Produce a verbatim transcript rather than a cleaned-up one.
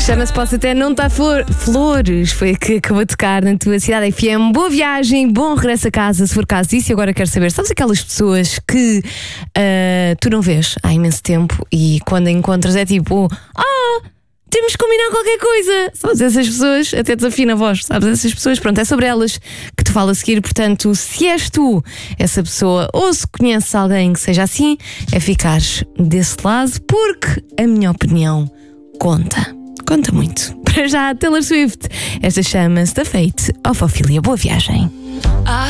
Chama-se Posso Até Não Estar flor, Flores. Foi a que acabou de tocar na tua cidade F M. Boa viagem, bom regresso a casa, se for caso disso. E agora quero saber, sabes aquelas pessoas que uh, tu não vês há imenso tempo e quando encontras é tipo, ah, temos que combinar qualquer coisa. Sabes, essas pessoas, até desafina a voz, sabes, essas pessoas, pronto, é sobre elas que te falo a seguir. Portanto, se és tu essa pessoa ou se conheces alguém que seja assim, é ficares desse lado, porque a minha opinião conta. Conta muito. Para já, Taylor Swift. Esta chama-se The Fate of Ophelia. Boa viagem.